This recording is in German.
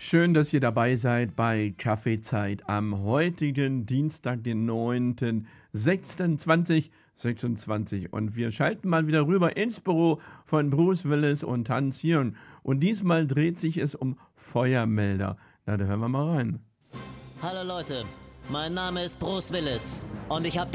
Schön, dass ihr dabei seid bei Kaffeezeit am heutigen Dienstag, den 9.06.2026. Und wir schalten mal wieder rüber ins Büro von Bruce Willis und Hans Jürgen. Und diesmal dreht sich es um Feuermelder. Na, da hören wir mal rein. Hallo Leute, mein Name ist Bruce Willis und ich habe